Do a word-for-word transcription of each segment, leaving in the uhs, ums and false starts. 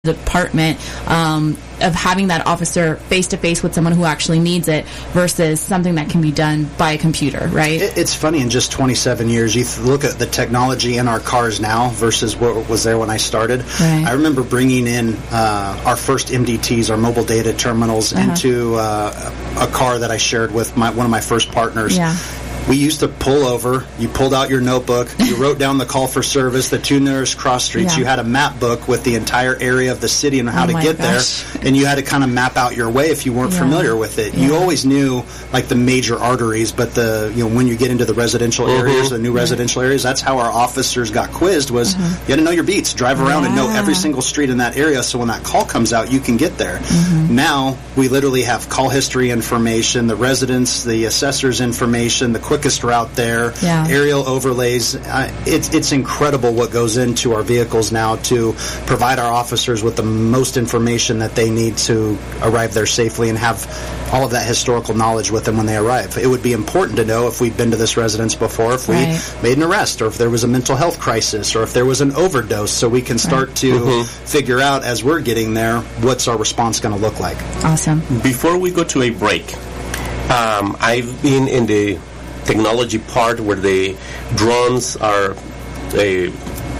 department um, of having that officer face to face with someone who actually needs it versus something that can be done by a computer, right? It, it's funny, in just twenty-seven years, you th- look at the technology in our cars now versus what was there when I started. Right. I remember bringing in uh, our first M D Ts, our mobile data terminals, uh-huh. into uh, a car that I shared with my, one of my first partners. Yeah. We used to pull over, you pulled out your notebook, you wrote down the call for service, the two nearest cross streets, yeah. you had a map book with the entire area of the city and how oh to get gosh. there, and you had to kind of map out your way if you weren't yeah. familiar with it. Yeah. You always knew, like, the major arteries, but the, you know, when you get into the residential mm-hmm. areas, the new residential areas, that's how our officers got quizzed, was uh-huh. you had to know your beats, drive around yeah. and know every single street in that area, so when that call comes out, you can get there. Mm-hmm. Now, we literally have call history information, the residents, the assessor's information, the quickest route there, Yeah. aerial overlays. Uh, it's it's incredible what goes into our vehicles now to provide our officers with the most information that they need to arrive there safely and have all of that historical knowledge with them when they arrive. It would be important to know if we've been to this residence before, if we right. made an arrest, or if there was a mental health crisis, or if there was an overdose, so we can start right. to mm-hmm. figure out as we're getting there what's our response going to look like. Awesome. Before we go to a break, um, I've been in the technology part where the drones are uh,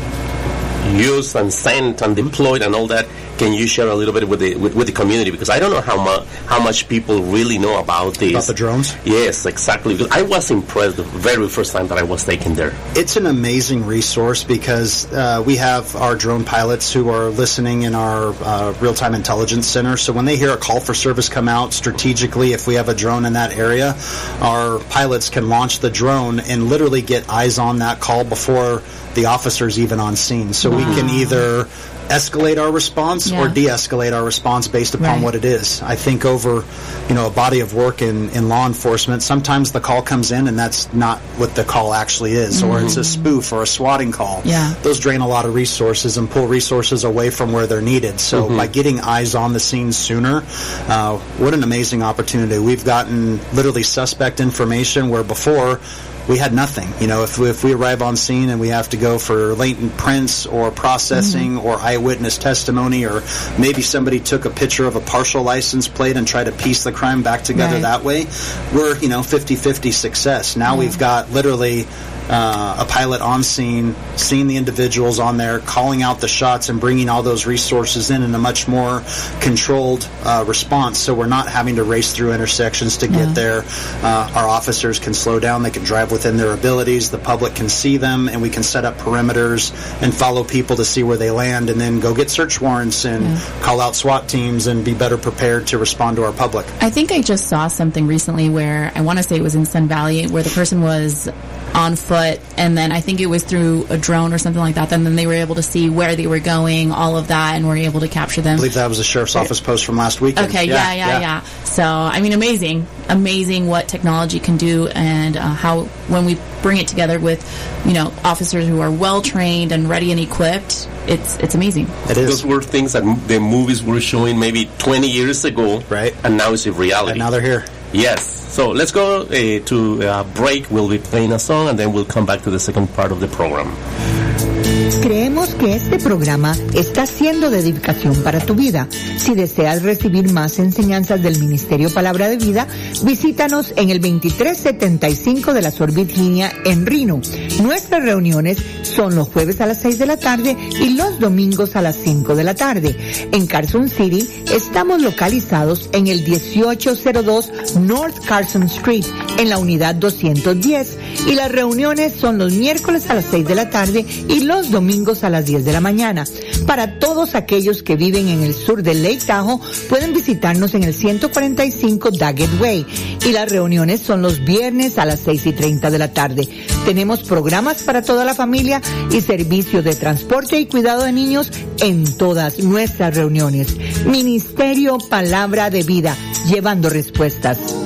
used and sent and deployed and all that. Can you share a little bit with the with, with the community, because I don't know how much how much people really know about this. About the drones? Yes, exactly. Because I was impressed the very first time that I was taken there. It's an amazing resource because uh, we have our drone pilots who are listening in our uh, real-time intelligence center. So when they hear a call for service come out strategically, if we have a drone in that area, our pilots can launch the drone and literally get eyes on that call before the officer's even on scene. So wow. we can either escalate our response yeah. or de-escalate our response based upon right. what it is. I think over, you know, a body of work in, in law enforcement, sometimes the call comes in and that's not what the call actually is, mm-hmm. or it's a spoof or a swatting call. Yeah. Those drain a lot of resources and pull resources away from where they're needed. So mm-hmm. by getting eyes on the scene sooner, uh, what an amazing opportunity. We've gotten literally suspect information where before we had nothing. You know, if we, if we arrive on scene and we have to go for latent prints or processing mm-hmm. or eyewitness testimony, or maybe somebody took a picture of a partial license plate and tried to piece the crime back together right. that way, we're, you know, fifty-fifty success. Now yeah. we've got literally uh, a pilot on scene, seeing the individuals on there, calling out the shots and bringing all those resources in in a much more controlled uh, response. So we're not having to race through intersections to get yeah. there. Uh, our officers can slow down. They can drive within their abilities. The public can see them, and we can set up perimeters and follow people to see where they land, and then go get search warrants and yeah. call out SWAT teams and be better prepared to respond to our public. I think I just saw something recently where I want to say it was in Sun Valley, where the person was on foot, and then I think it was through a drone or something like that, and then they were able to see where they were going, all of that, and were able to capture them. I believe that was a sheriff's office post from last weekend. Okay, yeah, yeah, yeah. yeah. So, I mean, amazing. Amazing what technology can do, and uh, how when we bring it together with, you know, officers who are well-trained and ready and equipped, it's it's amazing. It is. Those were things that the movies were showing maybe twenty years ago, right? And now it's a reality. And now they're here. Yes. So let's go uh, to a break. We'll be playing a song and then we'll come back to the second part of the program. Creemos que este programa está siendo de edificación para tu vida. Si deseas recibir más enseñanzas del Ministerio Palabra de Vida, visítanos en el veintitrés setenta y cinco de la Sor Virginia en Reno. Nuestras reuniones son los jueves a las seis de la tarde y los domingos a las cinco de la tarde. En Carson City estamos localizados en el dieciocho cero dos North Carson Street, en la unidad doscientos diez, y las reuniones son los miércoles a las seis de la tarde y los domingos a las diez de la mañana. Para todos aquellos que viven en el sur de Lake Tahoe, pueden visitarnos en el ciento cuarenta y cinco Daggett Way, y las reuniones son los viernes a las seis y treinta de la tarde. Tenemos programas para toda la familia y servicio de transporte y cuidado de niños en todas nuestras reuniones. Ministerio Palabra de Vida, llevando respuestas.